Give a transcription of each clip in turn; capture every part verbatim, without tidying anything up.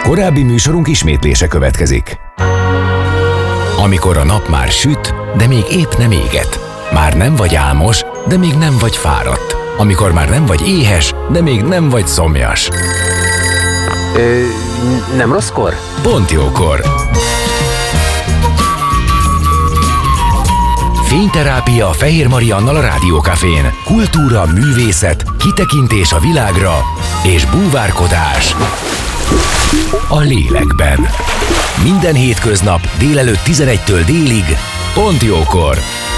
Korábbi műsorunk ismétlése következik. Amikor a nap már süt, de még épp nem éget. Már nem vagy álmos, de még nem vagy fáradt. Amikor már nem vagy éhes, de még nem vagy szomjas. Ö, nem rosszkor? Pont jókor. Fényterápia Fehér Mariannal a Rádiókafén. Kultúra, művészet, kitekintés a világra és búvárkodás a lélekben. Minden hétköznap délelőtt tizenegytől délig, pont jókor.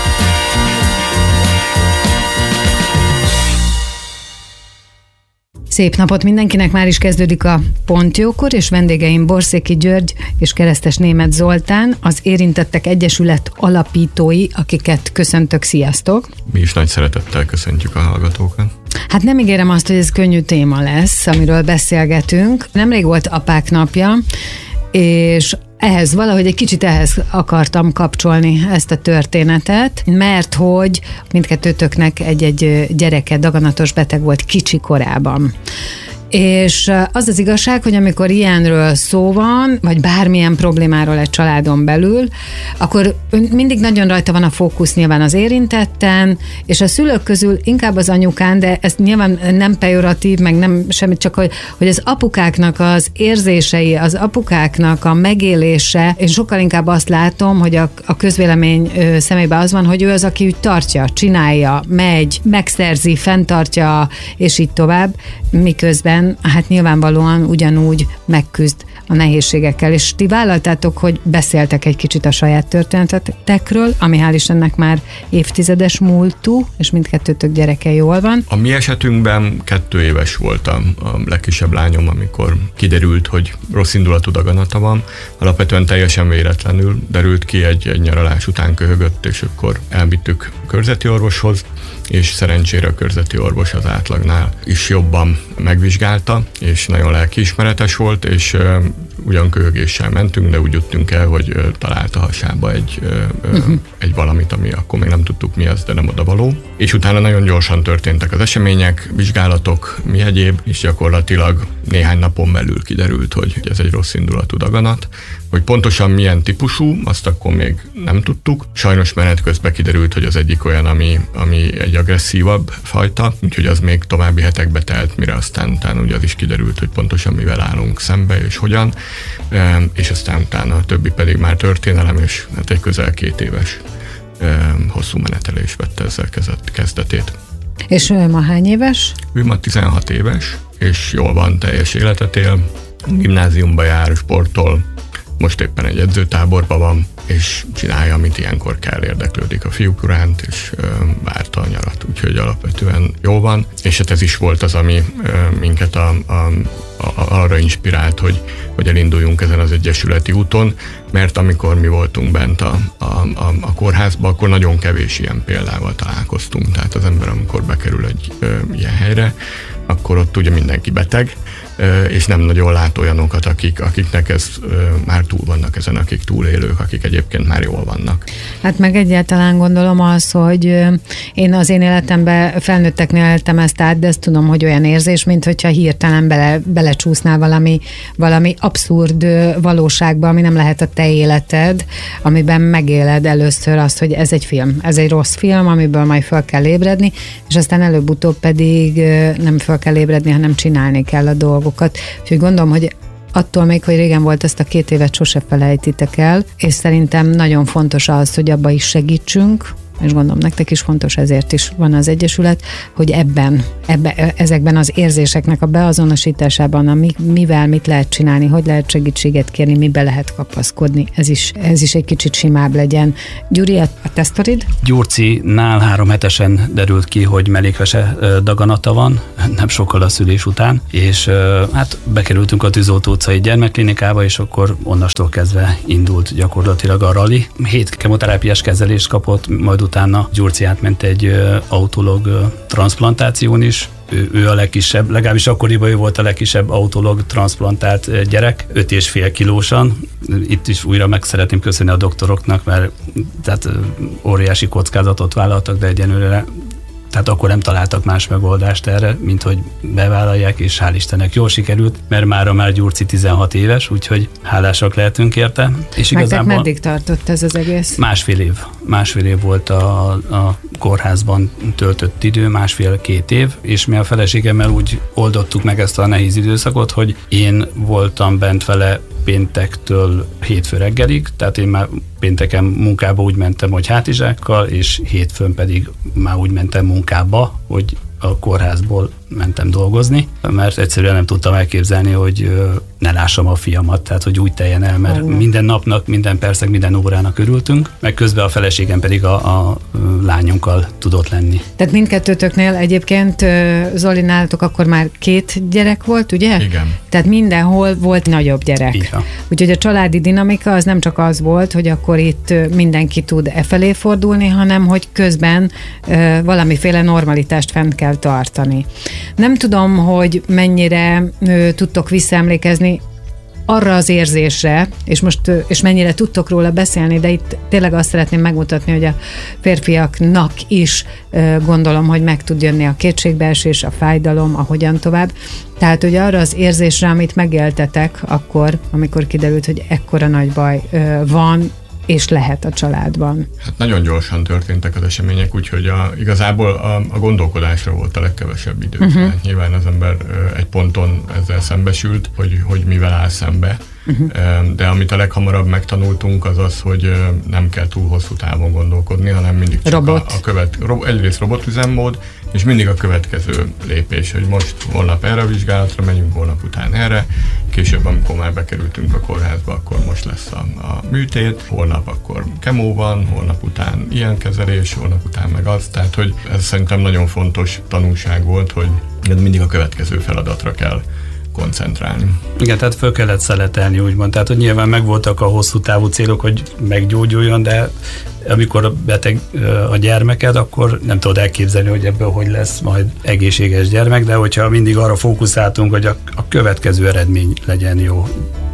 Szép napot mindenkinek, már is kezdődik a Pont Jókor, és vendégeim Borszéki György és Keresztes Németh Zoltán, az Érintettek Egyesület alapítói, akiket köszöntök, sziasztok! Mi is nagy szeretettel köszöntjük a hallgatókat. Hát nem ígérem azt, hogy ez könnyű téma lesz, amiről beszélgetünk. Nemrég volt Apák Napja, és ehhez valahogy egy kicsit ehhez akartam kapcsolni ezt a történetet, mert hogy mindkettőtöknek egy-egy gyereke daganatos beteg volt kicsi korában. És az az igazság, hogy amikor ilyenről szó van, vagy bármilyen problémáról egy családon belül, akkor mindig nagyon rajta van a fókusz nyilván az érintetten, és a szülők közül inkább az anyukán, de ez nyilván nem pejoratív, meg nem semmit, csak hogy, hogy az apukáknak az érzései, az apukáknak a megélése, én sokkal inkább azt látom, hogy a, a közvélemény szemében az van, hogy ő az, aki úgy tartja, csinálja, megy, megszerzi, fenntartja, és így tovább, miközben hát nyilvánvalóan ugyanúgy megküzd a nehézségekkel, és ti vállaltátok, hogy beszéltek egy kicsit a saját történetekről, ami hál' Istennek már évtizedes múltú, és mindkettőtök gyereke jól van. A mi esetünkben kettő éves voltam a legkisebb lányom, amikor kiderült, hogy rossz indulatú daganata van. Alapvetően teljesen véletlenül derült ki, egy, egy nyaralás után köhögött, és akkor elvittük körzeti orvoshoz, és szerencsére a körzeti orvos az átlagnál is jobban megvizsgálta, és nagyon lelkiismeretes volt, és uh, ugyan köhögéssel mentünk, de úgy jöttünk el, hogy uh, talált a hasába egy, uh, uh-huh. egy valamit, ami akkor még nem tudtuk mi az, de nem odavaló. És utána nagyon gyorsan történtek az események, vizsgálatok, mi egyéb, és gyakorlatilag néhány napon belül kiderült, hogy ez egy rossz indulatú daganat. Hogy pontosan milyen típusú, azt akkor még nem tudtuk. Sajnos menet közben kiderült, hogy az egyik olyan, ami, ami egy agresszívabb fajta, úgyhogy az még további hetekbe telt, mire aztán utána ugye az is kiderült, hogy pontosan mivel állunk szembe és hogyan, és aztán utána a többi pedig már történelem, és hát egy közel két éves hosszú menetelés vette ezzel kezdetét. És ő ma hány éves? Ő ma tizenhat éves, és jól van, teljes életet él, gimnáziumba jár, sportol, most éppen egy edzőtáborban van, és csinálja, amit ilyenkor kell, érdeklődik a fiúk iránt, és ö, várta a nyarat, úgyhogy alapvetően jó van, és hát ez is volt az, ami ö, minket a, a, a, arra inspirált, hogy, hogy elinduljunk ezen az egyesületi úton, mert amikor mi voltunk bent a, a, a, a kórházba, akkor nagyon kevés ilyen példával találkoztunk, tehát az ember, amikor bekerül egy ö, ilyen helyre, akkor ott ugye mindenki beteg, és nem nagyon lát olyanokat, akik, akiknek ez már túl vannak ezen, akik túlélők, akik egyébként már jól vannak. Hát meg egyáltalán gondolom az, hogy én az én életemben felnőtteknél éltem ezt át, de ezt tudom, hogy olyan érzés, mint hogyha hirtelen bele, belecsúsznál valami, valami abszurd valóságba, ami nem lehet a te életed, amiben megéled először azt, hogy ez egy film, ez egy rossz film, amiből majd fel kell ébredni, és aztán előbb-utóbb pedig nem fel kell ébredni, hanem csinálni kell a dolgokat. Úgyhogy gondolom, hogy attól még, hogy régen volt, ezt a két évet sose felejtitek el, és szerintem nagyon fontos az, hogy abba is segítsünk, és gondolom nektek is fontos, ezért is van az Egyesület, hogy ebben, ebbe, ezekben az érzéseknek a beazonosításában, a mivel mit lehet csinálni, hogy lehet segítséget kérni, mibe lehet kapaszkodni, ez is, ez is egy kicsit simább legyen. Gyuri, a te sztorid? Gyurcinál három hetesen derült ki, hogy mellékvese daganata van, nem sokkal a szülés után, és hát bekerültünk a Tűzoltó utcai gyermekklinikába, és akkor onnastól kezdve indult gyakorlatilag a rali. Hét kemoterápiás kezelést kapott, majd utána Gyurci átment egy ö, autológ ö, transzplantáción is. Ő, ő a legkisebb, legalábbis akkoriban ő volt a legkisebb autológ transzplantált ö, gyerek, öt és fél kilósan. Itt is újra meg szeretném köszönni a doktoroknak, mert tehát ö, óriási kockázatot vállaltak, de egyenlőre tehát akkor nem találtak más megoldást erre, mint hogy bevállalják, és hál' Istennek jól sikerült, mert mára már Gyurci tizenhat éves, úgyhogy hálásak lehetünk érte. És igazából meddig tartott ez az egész? Másfél év. Másfél év volt a, a kórházban töltött idő, másfél-két év, és mi a feleségemmel úgy oldottuk meg ezt a nehéz időszakot, hogy én voltam bent vele péntektől hétfő reggelig, tehát én már pénteken munkába úgy mentem, hogy hátizsákkal, és hétfőn pedig már úgy mentem munkába, hogy a kórházból mentem dolgozni, mert egyszerűen nem tudtam elképzelni, hogy ne lássam a fiamat, tehát hogy úgy teljen el, mert uh. minden napnak, minden percnek, minden órának örültünk, meg közben a feleségem pedig a, a lányunkkal tudott lenni. Tehát mindkettőtöknél egyébként Zoli, nálatok akkor már két gyerek volt, ugye? Igen. Tehát mindenhol volt nagyobb gyerek. Igen. Úgyhogy a családi dinamika az nem csak az volt, hogy akkor itt mindenki tud e felé fordulni, hanem hogy közben valamiféle normalitást fent kell tartani. Nem tudom, hogy mennyire ö, tudtok visszaemlékezni arra az érzésre, és most és mennyire tudtok róla beszélni, de itt tényleg azt szeretném megmutatni, hogy a férfiaknak is ö, gondolom, hogy meg tud jönni a kétségbeesés, a fájdalom, ahogyan tovább. Tehát, hogy arra az érzésre, amit megéltetek akkor, amikor kiderült, hogy ekkora nagy baj ö, van, és lehet a családban. Hát nagyon gyorsan történtek az események, úgyhogy a, igazából a, a gondolkodásra volt a legkevesebb idő. Uh-huh. Tehát nyilván az ember egy ponton ezzel szembesült, hogy, hogy mivel áll szembe. Uh-huh. De amit a leghamarabb megtanultunk, az az, hogy nem kell túl hosszú távon gondolkodni, hanem mindig csak Robot. a, a követ, egyrészt robotüzemmód, és mindig a következő lépés, hogy most holnap erre a vizsgálatra megyünk, holnap után erre, később, amikor már bekerültünk a kórházba, akkor most lesz a, a műtét, holnap akkor kemó van, holnap után ilyen kezelés, holnap után meg az, tehát hogy ez szerintem nagyon fontos tanulság volt, hogy mindig a következő feladatra kell koncentrálni. Igen, tehát föl kellett szeletelni, úgymond. Tehát, hogy nyilván megvoltak a hosszú távú célok, hogy meggyógyuljon, de amikor beteg a gyermeked, akkor nem tudod elképzelni, hogy ebből hogy lesz majd egészséges gyermek, de hogyha mindig arra fókuszáltunk, hogy a, a következő eredmény legyen jó,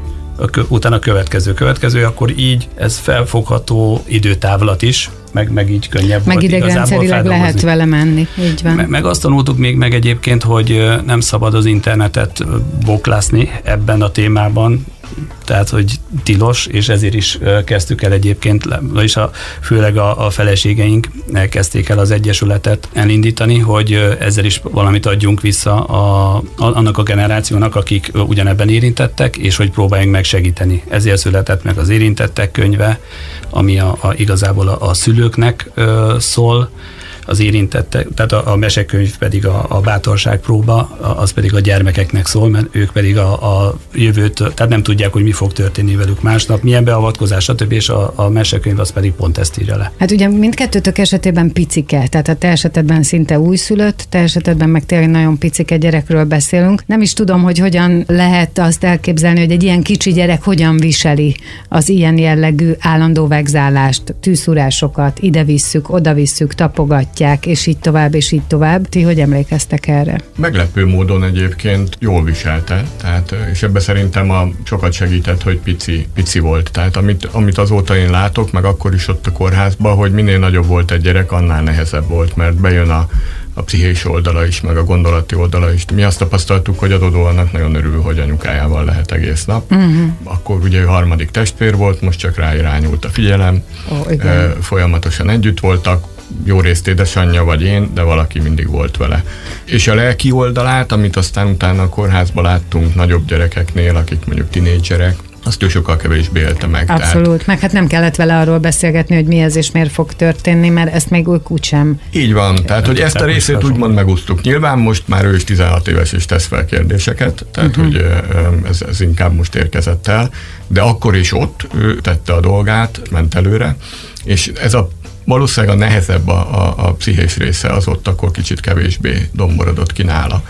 a kö, utána a következő következő, akkor így ez felfogható időtávlat is, meg, meg így könnyebb meg volt idegrendszerileg lehet vele menni, így van. Meg, meg azt tanultuk még meg egyébként, hogy nem szabad az internetet boklászni ebben a témában, tehát, hogy tilos, és ezért is kezdtük el egyébként, vagyis a, főleg a, a feleségeink elkezdték el az egyesületet elindítani, hogy ezzel is valamit adjunk vissza a, a, annak a generációnak, akik ugyanebben érintettek, és hogy próbáljunk meg segíteni. Ezért született meg az érintettek könyve, ami a, a, igazából a, a szülőknek ö, szól, az érintettek, tehát a, a mesekönyv pedig a, a bátorságpróba, az pedig a gyermekeknek szól, mert ők pedig a, a jövőt, tehát nem tudják, hogy mi fog történni velük másnap, milyen beavatkozás, stb. És a, a mesekönyv az pedig pont ezt írja le. Hát ugye mindkettőtök esetében picike, tehát a te esetedben szinte újszülött, te esetedben meg tényleg nagyon picike gyerekről beszélünk. Nem is tudom, hogy hogyan lehet azt elképzelni, hogy egy ilyen kicsi gyerek hogyan viseli az ilyen jellegű állandó vegzálást, tűszúrásokat, ide visszük, oda visszük, tapogatják, és így tovább, és így tovább. Ti hogy emlékeztek erre? Meglepő módon egyébként jól viselte, tehát, és ebbe szerintem a, sokat segített, hogy pici, pici volt. Tehát amit, amit azóta én látok, meg akkor is ott a kórházban, hogy minél nagyobb volt egy gyerek, annál nehezebb volt, mert bejön a a pszichés oldala is, meg a gondolati oldala is. Mi azt tapasztaltuk, hogy a Dodó annak nagyon örül, hogy anyukájával lehet egész nap. Uh-huh. Akkor ugye ő harmadik testvér volt, most csak rá irányult a figyelem. Oh, igen. Folyamatosan együtt voltak, jó részt édesanyja vagy én, de valaki mindig volt vele. És a lelki oldalát, amit aztán utána a kórházban láttunk nagyobb gyerekeknél, akik mondjuk tinédzserek, azt ő sokkal kevésbé élte meg. Abszolút, tehát... meg hát nem kellett vele arról beszélgetni, hogy mi ez és miért fog történni, mert ezt még ők úgysem. Így van, tehát hogy ezt a részét úgymond megúsztuk. Nyilván most már ő is tizenhat éves és tesz fel kérdéseket, tehát uh-huh. hogy ez, ez inkább most érkezett el, de akkor is ott ő tette a dolgát, ment előre, és ez a valószínűleg a nehezebb a, a, a pszichés része, az ott akkor kicsit kevésbé domborodott ki nála.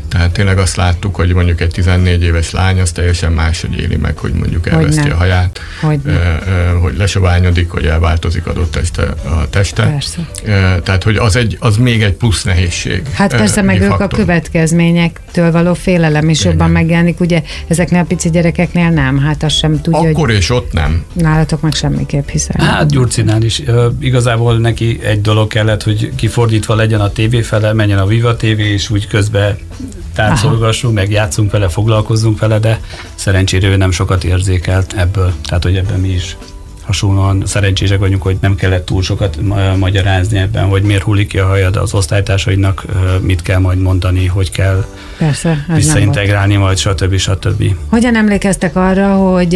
Tehát tényleg azt láttuk, hogy mondjuk egy tizennégy éves lány az teljesen máshogy éli meg, hogy mondjuk elveszti hogy a haját, hogy, hogy lesoványodik, hogy elváltozik adott teste a teste. Persze. Tehát, hogy az, egy, az még egy plusz nehézség. Hát persze, meg ők a következményektől való félelem is jobban megjelenik, ugye ezeknél a pici gyerekeknél nem, hát azt sem tudja, akkor hogy és ott nem. Nálatok meg semmiképp, hiszen. Hát Gyurcinál is. Igazából neki egy dolog kellett, hogy kifordítva legyen a tévé fele, menjen a Viva té vé, és úgy közben táncolgassunk, meg játszunk vele, foglalkozzunk vele, de szerencsére ő nem sokat érzékelt ebből. Tehát, hogy ebben mi is hasonlóan szerencsések vagyunk, hogy nem kellett túl sokat magyarázni ebben, hogy miért hullik ki a hajad az osztálytársaidnak, mit kell majd mondani, hogy kell Persze, visszaintegrálni, majd stb. stb. Hogyan emlékeztek arra, hogy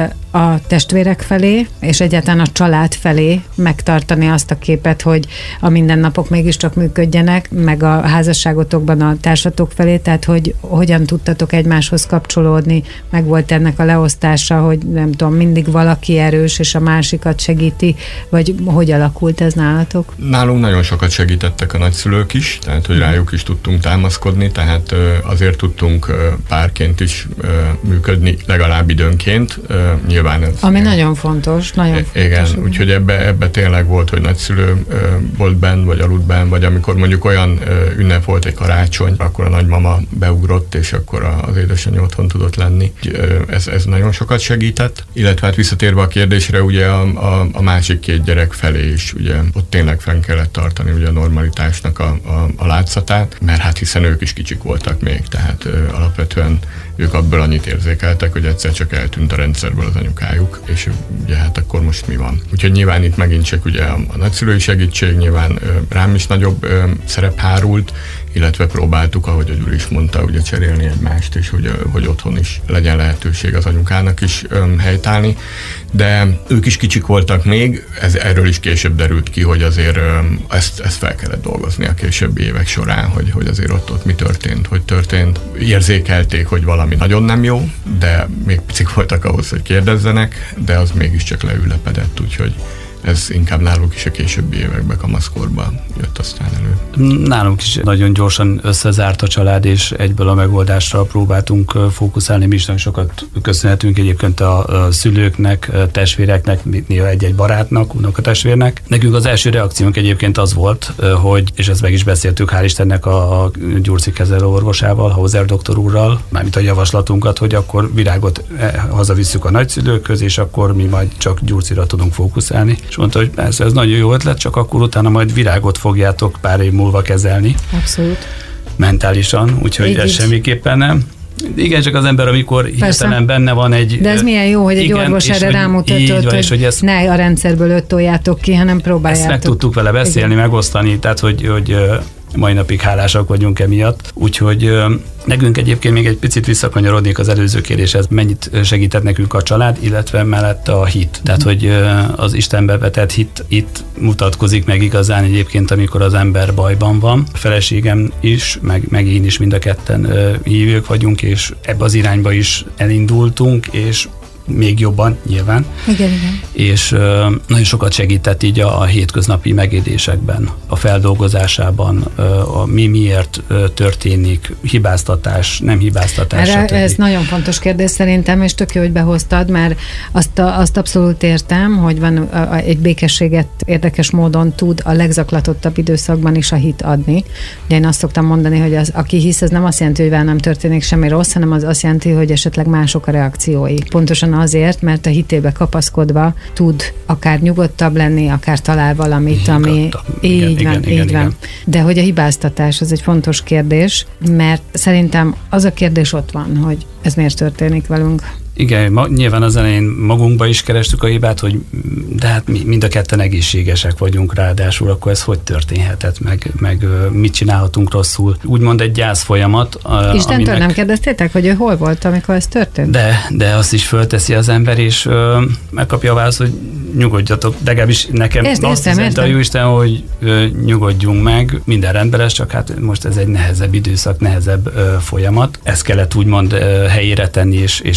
a testvérek felé, és egyáltalán a család felé megtartani azt a képet, hogy a mindennapok mégiscsak működjenek, meg a házasságotokban a társatok felé, tehát hogy hogyan tudtatok egymáshoz kapcsolódni, meg volt ennek a leosztása, hogy nem tudom, mindig valaki erős, és a másikat segíti, vagy hogy alakult ez nálatok? Nálunk nagyon sokat segítettek a nagyszülők is, tehát hogy rájuk is tudtunk támaszkodni, tehát azért tudtunk párként is működni, legalább időnként. Nyilván ez... Ami nagyon fontos, nagyon igen, fontos. Úgyhogy ebbe, ebbe tényleg volt, hogy nagyszülő volt benn, vagy aludt benn, vagy amikor mondjuk olyan ünnep volt, egy karácsony, akkor a nagymama beugrott, és akkor az édesanyja otthon tudott lenni. Ez, ez nagyon sokat segített, illetve hát visszatérve a kérdésre, ugye a, a, a másik két gyerek felé is, ugye ott tényleg fenn kellett tartani ugye a normalitásnak a, a, a látszatát, mert hát hiszen ők is kicsik voltak még, tehát ö, alapvetően ők abból annyit érzékeltek, hogy egyszer csak eltűnt a rendszerből az anyukájuk, és ugye hát akkor most mi van. Úgyhogy nyilván itt megint csak ugye a, a nagyszülői segítség, nyilván ö, rám is nagyobb ö, szerep hárult, illetve próbáltuk, ahogy a Gyuri is mondta, ugye cserélni egymást, és hogy, hogy otthon is legyen lehetőség az anyukának is öm, helytállni. De ők is kicsik voltak még, ez erről is később derült ki, hogy azért öm, ezt, ezt fel kellett dolgozni a későbbi évek során, hogy, hogy azért ott, ott mi történt, hogy történt. Érzékelték, hogy valami nagyon nem jó, de még picik voltak ahhoz, hogy kérdezzenek, de az mégiscsak leülepedett, úgyhogy ez inkább náluk is a későbbi években, kamaszkorban jött aztán elő. Nálunk is nagyon gyorsan összezárt a család, és egyből a megoldásra próbáltunk fókuszálni. Mi is nagyon sokat köszönhetünk egyébként a szülőknek, testvéreknek, néha egy-egy barátnak, unokatestvérnek. Nekünk az első reakciónk egyébként az volt, hogy, és ezt meg is beszéltük, hál' Istennek a Gyurci kezelőorvosával, Hauser doktor úrral, mármint a javaslatunkat, hogy akkor Virágot hazavisszük a nagyszülőkhöz, és akkor mi majd csak Gyurcira tudunk fókuszálni. És mondta, hogy ez, ez nagyon jó ötlet, csak akkor utána majd Virágot fogjátok pár év múlva kezelni. Abszolút. Mentálisan, úgyhogy így ez így. Semmiképpen nem. Igen, csak az ember, amikor hirtelen benne van egy... De ez milyen jó, hogy egy igen, orvos erre rámutatott, hogy, hogy ezt, ne a rendszerből öt toljátok ki, hanem próbáljátok. Ezt meg tudtuk vele beszélni, igen. megosztani, tehát hogy, hogy mai napig hálásak vagyunk emiatt. Úgyhogy nekünk egyébként még egy picit visszakanyarodnék az előző kérdéshez, mennyit segített nekünk a család, illetve mellett a hit. Tehát, hogy az Istenbe vetett hit itt mutatkozik meg igazán egyébként, amikor az ember bajban van. A feleségem is, meg, meg én is mind a ketten hívők vagyunk, és ebbe az irányba is elindultunk, és még jobban nyilván. Igen, igen. És uh, nagyon sokat segített így a, a hétköznapi megélésekben, a feldolgozásában, uh, a mi miért uh, történik, hibáztatás, nem hibáztatás. Erre, ez nagyon fontos kérdés szerintem, és tök jó, hogy behoztad, mert azt, a, azt abszolút értem, hogy van a, a, egy békességet érdekes módon tud a legzaklatottabb időszakban is a hit adni. Ugye én azt szoktam mondani, hogy az, aki hisz, ez nem azt jelenti, hogy vele nem történik semmi rossz, hanem az azt jelenti, hogy esetleg mások a reakciói. Pontosan azért, mert a hitébe kapaszkodva tud akár nyugodtabb lenni, akár talál valamit, ami így igen, van, igen, így igen, van. igen. De hogy a hibáztatás az egy fontos kérdés, mert szerintem az a kérdés ott van, hogy ez miért történik velünk. Igen, ma, nyilván az elején magunkba is kerestük a hibát, hogy de hát mi mind a ketten egészségesek vagyunk, ráadásul akkor ez hogy történhetett, meg, meg mit csinálhatunk rosszul. Úgymond egy gyász folyamat. Istentől aminek... nem kérdeztétek, hogy ő hol volt, amikor ez történt? De, de azt is fölteszi az ember, és ö, megkapja a választ, hogy nyugodjatok. De legalábbis nekem Értem, azt üzente a Jóisten, hogy ö, nyugodjunk meg, minden rendben lesz, csak hát most ez egy nehezebb időszak, nehezebb ö, folyamat. Ezt kellett úgymond ö, helyére tenni és, és feldolgozni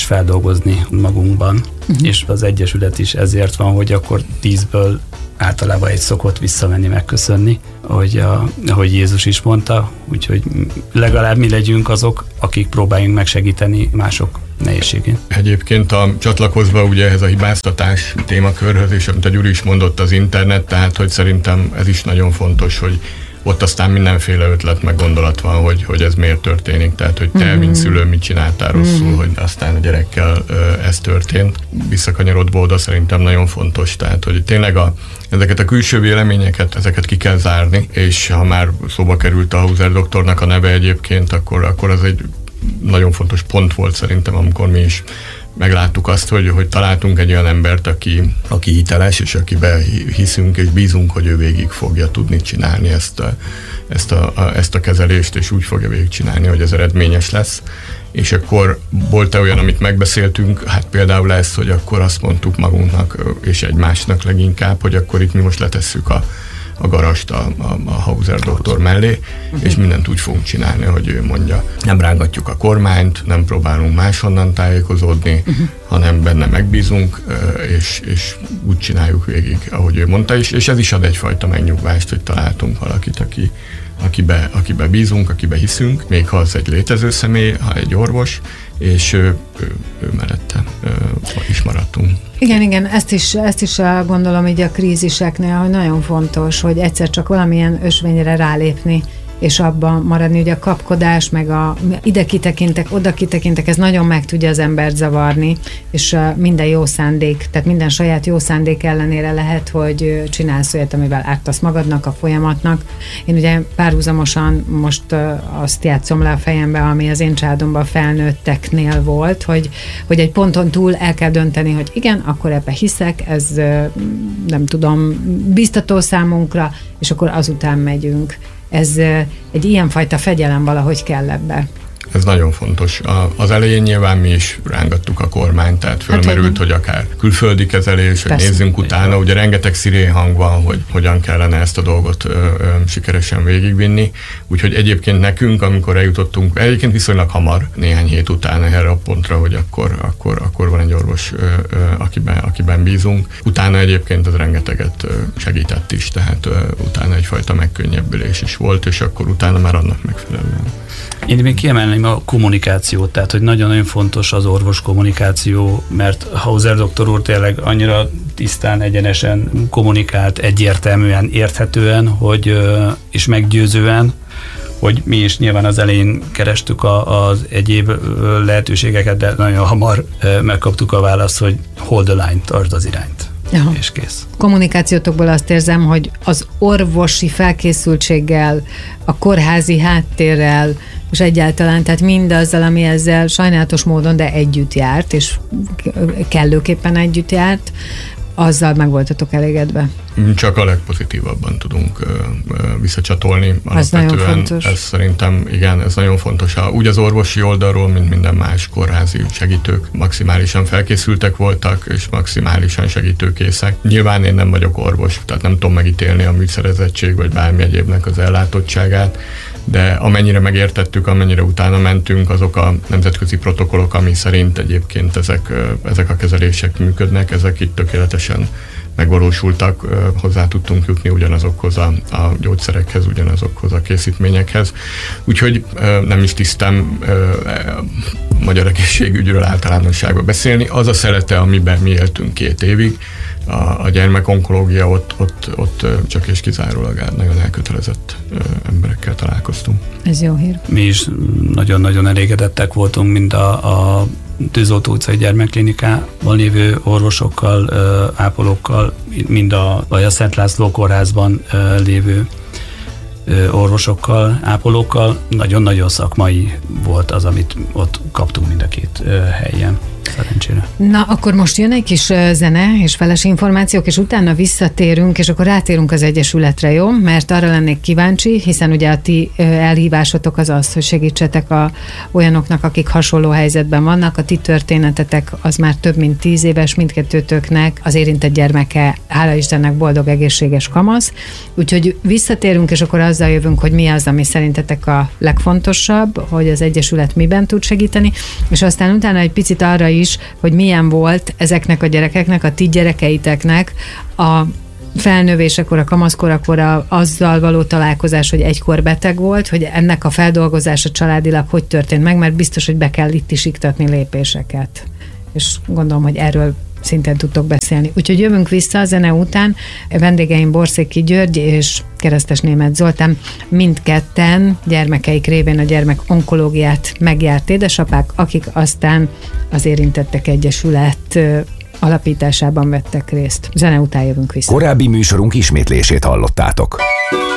dolgozni magunkban, uh-huh. és az Egyesület is ezért van, hogy akkor tízből általában egy szokott visszamenni, megköszönni, ahogy, a, ahogy Jézus is mondta, úgyhogy legalább mi legyünk azok, akik próbáljunk megsegíteni mások nehézségén. Egyébként a csatlakozva ugye ehhez a hibáztatás témakörhöz, és amit a Gyuri is mondott, az internet, tehát hogy szerintem ez is nagyon fontos, hogy ott aztán mindenféle ötlet meg gondolat van, hogy, hogy ez miért történik, tehát hogy te, mm-hmm. mint szülő, mit csináltál rosszul, mm-hmm. hogy aztán a gyerekkel ez történt. Visszakanyarodva oda szerintem nagyon fontos, tehát hogy tényleg a, ezeket a külső véleményeket, ezeket ki kell zárni, és ha már szóba került a Hauser doktornak a neve egyébként, akkor, akkor az egy nagyon fontos pont volt szerintem, amikor mi is megláttuk azt, hogy, hogy találtunk egy olyan embert, aki, aki hiteles, és akiben hiszünk és bízunk, hogy ő végig fogja tudni csinálni ezt a, ezt a, a, ezt a kezelést, és úgy fogja végig csinálni, hogy ez eredményes lesz. És akkor volt-e olyan, amit megbeszéltünk, hát például lesz, hogy akkor azt mondtuk magunknak, és egymásnak leginkább, hogy akkor itt mi most letesszük a a garast a, a, a Hauser doktor mellé, uh-huh. és mindent úgy fogunk csinálni, hogy ő mondja. Nem rángatjuk a kormányt, nem próbálunk máshonnan tájékozódni, uh-huh. hanem benne megbízunk, és, és úgy csináljuk végig, ahogy ő mondta is, és ez is ad egyfajta megnyugvást, hogy találtunk valakit, aki, akibe, akibe bízunk, akibe hiszünk, még ha az egy létező személy, ha egy orvos, és ő, ő, ő mellette ő, is maradtunk. Igen, igen, ezt is, ezt is gondolom így a kríziseknél, hogy nagyon fontos, hogy egyszer csak valamilyen ösvényre rálépni, és abban maradni, ugye a kapkodás, meg a ide kitekintek, oda kitekintek, ez nagyon meg tudja az embert zavarni, és minden jó szándék, tehát minden saját jó szándék ellenére lehet, hogy csinálsz olyat, amivel ártasz magadnak, a folyamatnak. Én ugye párhuzamosan most azt játszom le a fejembe, ami az én családomban felnőtteknél volt, hogy, hogy egy ponton túl el kell dönteni, hogy igen, akkor ebbe hiszek, ez nem tudom, biztató számunkra, és akkor azután megyünk. Ez egy ilyenfajta fegyelem valahogy kell ebbe. Ez nagyon fontos. A, az elején nyilván mi is rángattuk a kormányt, tehát fölmerült, hát, hogy akár külföldi kezelés, hogy nézzünk utána. Ugye rengeteg szirénhang van, hogy hogyan kellene ezt a dolgot ö, ö, sikeresen végigvinni. Úgyhogy egyébként nekünk, amikor eljutottunk, egyébként viszonylag hamar, néhány hét után erre a pontra, hogy akkor, akkor, akkor van egy orvos, ö, ö, akiben, akiben bízunk. Utána egyébként az rengeteget ö, segített is, tehát ö, utána egyfajta megkönnyebbülés is volt, és akkor utána már annak megfelelően. Én még kiemelném a kommunikációt, tehát hogy nagyon-nagyon fontos az orvos kommunikáció, mert Hauser doktor úr tényleg annyira tisztán, egyenesen kommunikált, egyértelműen, érthetően, hogy, és meggyőzően, hogy mi is nyilván az elején kerestük a, az egyéb lehetőségeket, de nagyon hamar megkaptuk a választ, hogy hold the line, tartsd az irányt. Aha. És kész. Kommunikációtokból azt érzem, hogy az orvosi felkészültséggel, a kórházi háttérrel, és egyáltalán, tehát mindazzal, ami ezzel sajnálatos módon, de együtt járt, és kellőképpen együtt járt, azzal meg voltatok elégedve. Csak a legpozitívabban tudunk uh, uh, visszacsatolni. Ez nagyon fontos. Ez szerintem, igen, ez nagyon fontos. Úgy az orvosi oldalról, mint minden más kórházi segítők maximálisan felkészültek voltak, és maximálisan segítőkészek. Nyilván én nem vagyok orvos, tehát nem tudom megítélni a műszerezettség, vagy bármi egyébnek az ellátottságát, de amennyire megértettük, amennyire utána mentünk, azok a nemzetközi protokollok, ami szerint egyébként ezek, ezek a kezelések működnek, ezek itt tökéletesen megvalósultak, hozzá tudtunk jutni ugyanazokhoz a, a gyógyszerekhez, ugyanazokhoz a készítményekhez. Úgyhogy nem is tisztem magyar egészségügyről általánosságban beszélni. Az a szelete, amiben mi éltünk két évig, a, a gyermekonkológia, ott, ott, ott csak és kizárólag nagyon elkötelezett emberekkel találkoztunk. Ez jó hír. Mi is nagyon-nagyon elégedettek voltunk, mind a, a Tűzoltó utcai gyermekklinikában lévő orvosokkal, ápolókkal, mind a, vagy a Szent László kórházban lévő orvosokkal, ápolókkal. Nagyon-nagyon szakmai volt az, amit ott kaptunk mind a két helyen, szerencsére. Na, akkor most jön egy kis zene és feles információk, és utána visszatérünk, és akkor rátérünk az Egyesületre, jó? Mert arra lennék kíváncsi, hiszen ugye a ti elhívásotok az az, hogy segítsetek a olyanoknak, akik hasonló helyzetben vannak. A ti történetetek az már több mint tíz éves, mindkettőtöknek az érintett gyermeke, hála Istennek, boldog, egészséges kamasz. Úgyhogy visszatérünk, és akkor azzal jövünk, hogy mi az, ami szerintetek a legfontosabb, hogy az Egyesület miben tud segíteni, és aztán utána egy picit arra is, hogy milyen volt ezeknek a gyerekeknek, a ti gyerekeiteknek a felnövésekor, a kamaszkorakor a, azzal való találkozás, hogy egykor beteg volt, hogy ennek a feldolgozása családilag hogy történt meg, mert biztos, hogy be kell itt is iktatni lépéseket. És gondolom, hogy erről szintén tudtok beszélni. Úgyhogy jövünk vissza a zene után. Vendégeim Borszéki György és Keresztes Németh Zoltán, mindketten gyermekeik révén a gyermek onkológiát megjárt édesapák, akik aztán az Érintettek Egyesület alapításában vettek részt. Zene után jövünk vissza. Korábbi műsorunk ismétlését hallottátok.